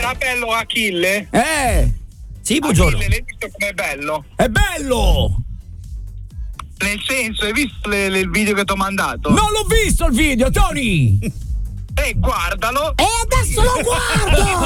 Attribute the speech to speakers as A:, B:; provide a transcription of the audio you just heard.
A: Sarà bello Achille?
B: Sì, buongiorno.
A: Achille, l'hai visto com'è bello?
B: È bello!
A: Nel senso, hai visto il video che ti ho mandato?
B: Non l'ho visto il video, Tony!
A: Guardalo!
C: E adesso lo guardo!